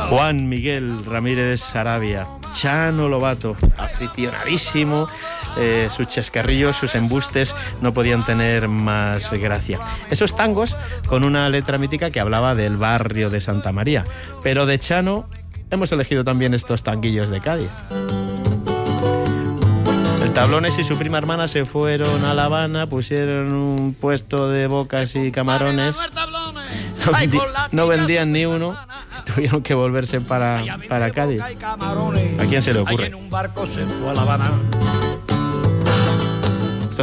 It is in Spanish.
Juan Miguel Ramírez Sarabia, Chano Lobato, aficionadísimo. Sus chascarrillos, sus embustes no podían tener más gracia. Esos tangos con una letra mítica que hablaba del barrio de Santa María. Pero de Chano hemos elegido también estos tanguillos de Cádiz. El Tablones y su prima hermana se fueron a La Habana, pusieron un puesto de bocas y camarones. No vendían ni uno, tuvieron que volverse para Cádiz. ¿A quién se le ocurre? En un barco se fue a La Habana.